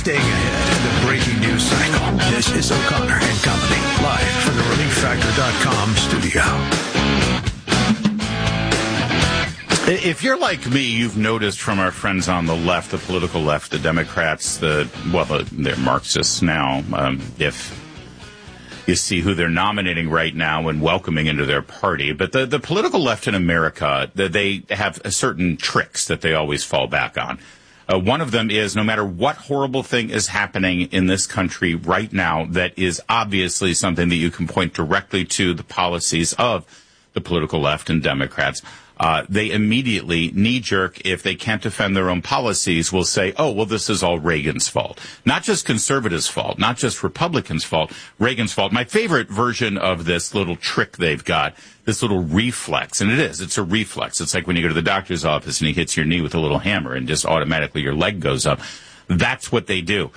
Staying ahead in the breaking news cycle, this is O'Connor and Company, live from the ReliefFactor.com studio. If you're like me, you've noticed from our friends on the left, the political left, the Democrats, they're Marxists now, if you see who they're nominating right now and welcoming into their party. But the political left in America, they have certain tricks that they always fall back on. One of them is no matter what horrible thing is happening in this country right now that is obviously something that you can point directly to the policies of the political left and Democrats, they immediately, knee-jerk, if they can't defend their own policies, will say, oh, well, this is all Reagan's fault. Not just conservatives' fault, not just Republicans' fault, Reagan's fault. My favorite version of this little trick they've got, this little reflex, and it's a reflex. It's like when you go to the doctor's office and he hits your knee with a little hammer and just automatically your leg goes up. That's what they do.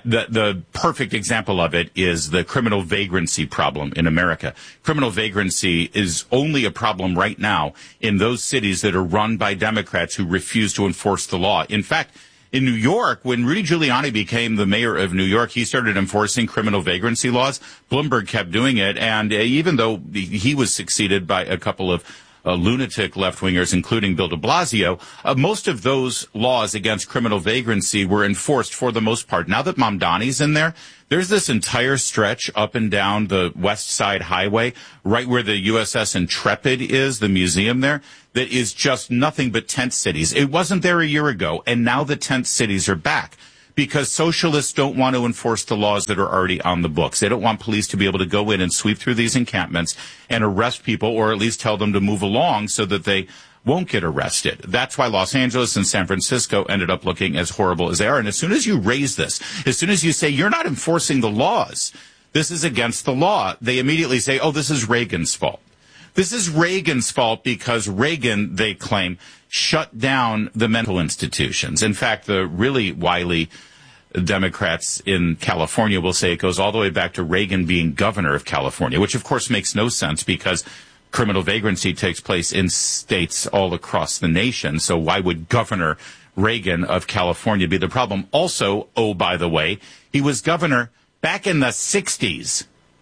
The perfect example of it is the criminal vagrancy problem in America. Criminal vagrancy is only a problem right now in those cities that are run by Democrats who refuse to enforce the law. In fact, in New York, when Rudy Giuliani became the mayor of New York, he started enforcing criminal vagrancy laws. Bloomberg kept doing it, and even though he was succeeded by a couple of lunatic left-wingers, including Bill de Blasio, most of those laws against criminal vagrancy were enforced for the most part. Now that Mamdani's in there, there's this entire stretch up and down the West Side Highway, right where the USS Intrepid is, the museum there, that is just nothing but tent cities. It wasn't there a year ago, and now the tent cities are back. Because socialists don't want to enforce the laws that are already on the books. They don't want police to be able to go in and sweep through these encampments and arrest people, or at least tell them to move along so that they won't get arrested. That's why Los Angeles and San Francisco ended up looking as horrible as they are. And as soon as you raise this, as soon as you say you're not enforcing the laws, this is against the law, they immediately say, oh, this is Reagan's fault. This is Reagan's fault because Reagan, they claim, shut down the mental institutions. In fact, the really wily Democrats in California will say it goes all the way back to Reagan being governor of California, which of course makes no sense because criminal vagrancy takes place in states all across the nation. So why would Governor Reagan of California be the problem? Also, oh, by the way, he was governor back in the 60s.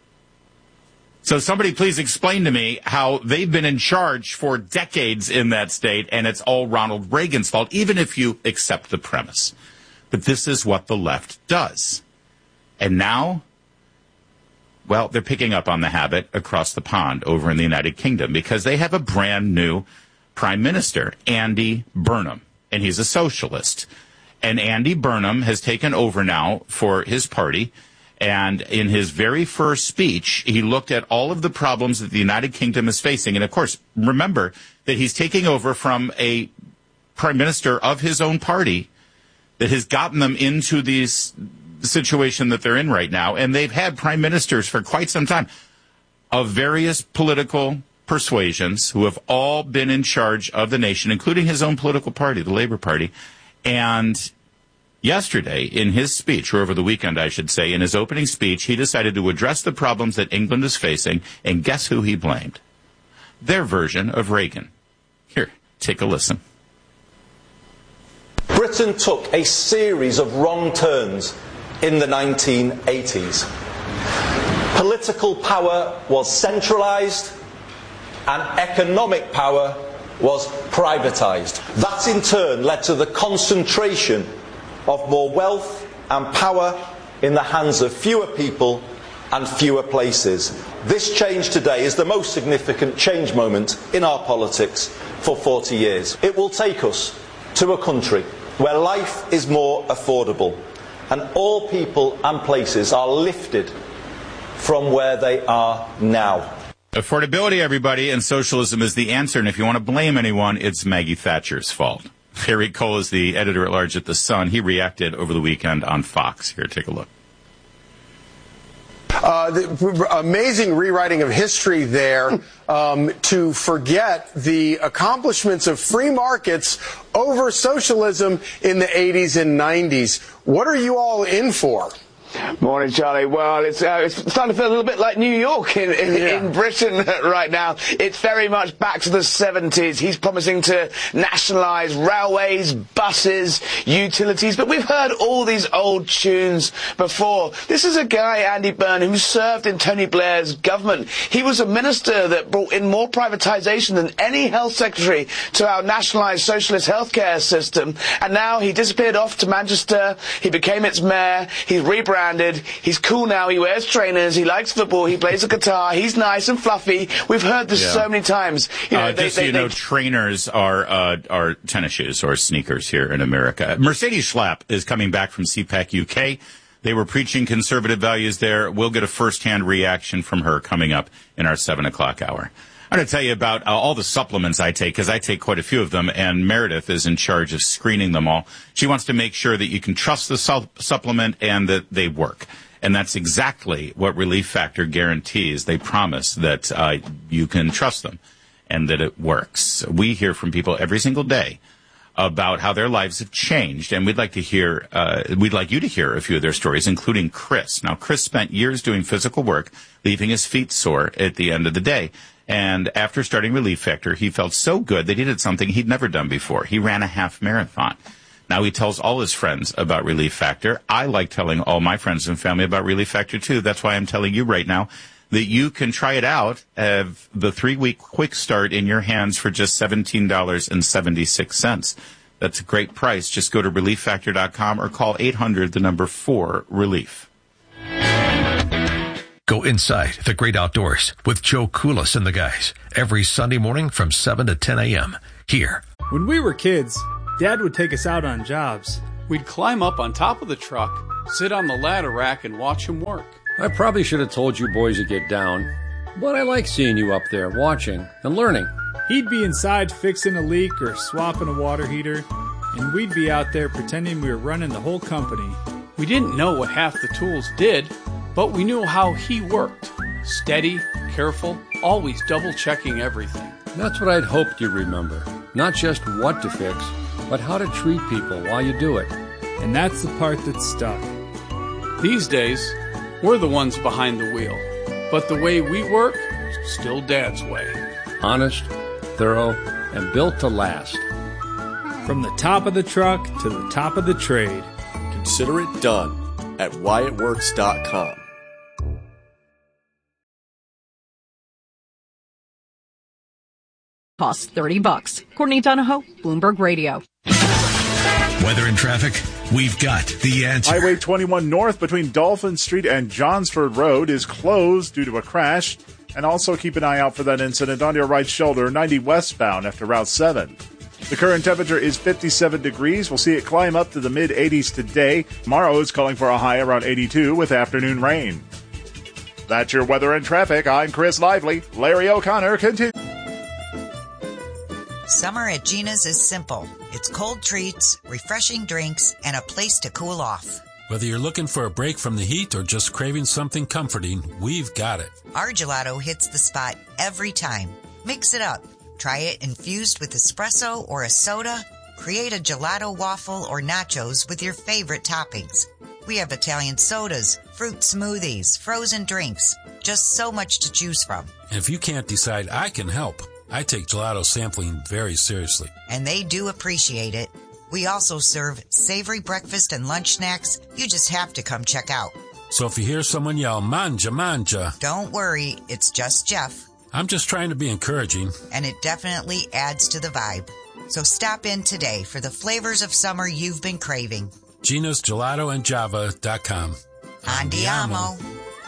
So somebody please explain to me how they've been in charge for decades in that state, and it's all Ronald Reagan's fault, even if you accept the premise. But this is what the left does. And now, well, they're picking up on the habit across the pond over in the United Kingdom because they have a brand new prime minister, Andy Burnham, and he's a socialist. And Andy Burnham has taken over now for his party. And in his very first speech, he looked at all of the problems that the United Kingdom is facing. And, of course, remember that he's taking over from a prime minister of his own party that has gotten them into the situation that they're in right now. And they've had prime ministers for quite some time of various political persuasions who have all been in charge of the nation, including his own political party, the Labour Party. And yesterday, in his speech, or over the weekend, I should say, in his opening speech, he decided to address the problems that England is facing, and guess who he blamed? Their version of Reagan. Here, take a listen. Britain took a series of wrong turns in the 1980s. Political power was centralised and economic power was privatised. That in turn led to the concentration of more wealth and power in the hands of fewer people and fewer places. This change today is the most significant change moment in our politics for 40 years. It will take us to a country where life is more affordable and all people and places are lifted from where they are now. Affordability, everybody, and socialism is the answer. And if you want to blame anyone, it's Maggie Thatcher's fault. Harry Cole is the editor-at-large at The Sun. He reacted over the weekend on Fox. Here, take a look. The amazing rewriting of history there to forget the accomplishments of free markets over socialism in the 80s and 90s. What are you all in for? Morning, Charlie. Well, it's starting to feel a little bit like New York in Britain right now. It's very much back to the 70s. He's promising to nationalise railways, buses, utilities, but we've heard all these old tunes before. This is a guy, Andy Byrne, who served in Tony Blair's government. He was a minister that brought in more privatisation than any health secretary to our nationalised socialist healthcare system, and now he disappeared off to Manchester. He became its mayor. He's rebranded. He's cool now. He wears trainers. He likes football. He plays the guitar. He's nice and fluffy. We've heard this so many times. Trainers are tennis shoes or sneakers here in America. Mercedes Schlapp is coming back from CPAC UK. They were preaching conservative values there. We'll get a first-hand reaction from her coming up in our 7 o'clock hour. I'm going to tell you about all the supplements I take, because I take quite a few of them, and Meredith is in charge of screening them all. She wants to make sure that you can trust the supplement and that they work. And that's exactly what Relief Factor guarantees. They promise that you can trust them and that it works. We hear from people every single day about how their lives have changed, and we'd like you to hear a few of their stories, including Chris. Now, Chris spent years doing physical work, leaving his feet sore at the end of the day. And after starting Relief Factor, he felt so good that he did something he'd never done before. He ran a half marathon. Now he tells all his friends about Relief Factor. I like telling all my friends and family about Relief Factor too. That's why I'm telling you right now that you can try it out. Have the 3-week quick start in your hands for just $17.76. That's a great price. Just go to ReliefFactor.com or call 800-4-RELIEF. Go inside the great outdoors with Joe Koulis and the guys every Sunday morning from 7 to 10 a.m. here. When we were kids, Dad would take us out on jobs. We'd climb up on top of the truck, sit on the ladder rack, and watch him work. I probably should have told you boys to get down, but I like seeing you up there watching and learning. He'd be inside fixing a leak or swapping a water heater, and we'd be out there pretending we were running the whole company. We didn't know what half the tools did, but we knew how he worked. Steady, careful, always double-checking everything. That's what I'd hoped you'd remember. Not just what to fix, but how to treat people while you do it. And that's the part that stuck. These days, we're the ones behind the wheel. But the way we work, still Dad's way. Honest, thorough, and built to last. From the top of the truck to the top of the trade. Consider it done at whyitworks.com. Costs $30. Courtney Donahoe, Bloomberg Radio. Weather and traffic, we've got the answer. Highway 21 North between Dolphin Street and Johnsford Road is closed due to a crash. And also keep an eye out for that incident on your right shoulder, 90 westbound after Route 7. The current temperature is 57 degrees. We'll see it climb up to the mid-80s today. Tomorrow is calling for a high around 82 with afternoon rain. That's your weather and traffic. I'm Chris Lively. Larry O'Connor continues. Summer at Gina's is simple. It's cold treats, refreshing drinks, and a place to cool off. Whether you're looking for a break from the heat or just craving something comforting, we've got it. Our gelato hits the spot every time. Mix it up. Try it infused with espresso or a soda. Create a gelato waffle or nachos with your favorite toppings. We have Italian sodas, fruit smoothies, frozen drinks. Just so much to choose from. And if you can't decide, I can help. I take gelato sampling very seriously. And they do appreciate it. We also serve savory breakfast and lunch snacks. You just have to come check out. So if you hear someone yell, manja, manja, don't worry, it's just Jeff. I'm just trying to be encouraging. And it definitely adds to the vibe. So stop in today for the flavors of summer you've been craving. Gina's Gelato and Java.com. Andiamo.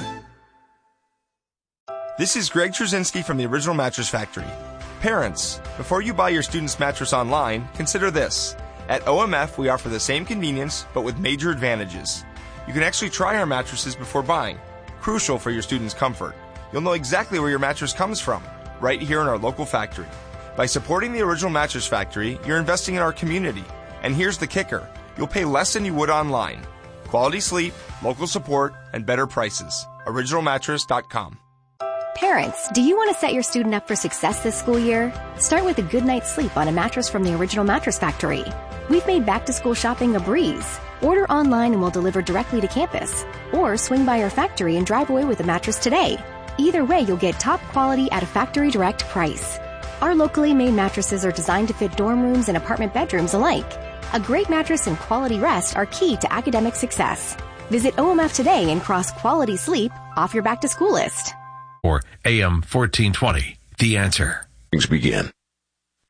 This is Greg Trzynski from the Original Mattress Factory. Parents, before you buy your student's mattress online, consider this. At OMF, we offer the same convenience, but with major advantages. You can actually try our mattresses before buying, crucial for your student's comfort. You'll know exactly where your mattress comes from, right here in our local factory. By supporting the Original Mattress Factory, you're investing in our community. And here's the kicker. You'll pay less than you would online. Quality sleep, local support, and better prices. OriginalMattress.com. Parents, do you want to set your student up for success this school year? Start with a good night's sleep on a mattress from the Original Mattress Factory. We've made back-to-school shopping a breeze. Order online and we'll deliver directly to campus. Or swing by our factory and drive away with a mattress today. Either way, you'll get top quality at a factory direct price. Our locally made mattresses are designed to fit dorm rooms and apartment bedrooms alike. A great mattress and quality rest are key to academic success. Visit OMF today and cross quality sleep off your back-to-school list. Or AM 1420, The Answer. Things begin.